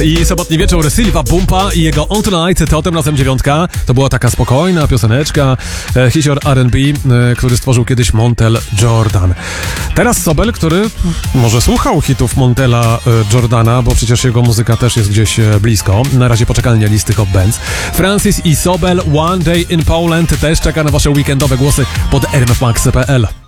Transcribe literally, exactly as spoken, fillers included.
I sobotni wieczór Silva Bumpa i jego On Tonight, to tym razem dziewiątka. To była taka spokojna pioseneczka, e, hicior R and B, e, który stworzył kiedyś Montel Jordan. Teraz Sobel, który może słuchał hitów Montela e, Jordana, bo przecież jego muzyka też jest gdzieś e, blisko. Na razie poczekalnia listy Hot Bands. Francis i Sobel, One Day in Poland też czeka na wasze weekendowe głosy pod r m f max kropka p l.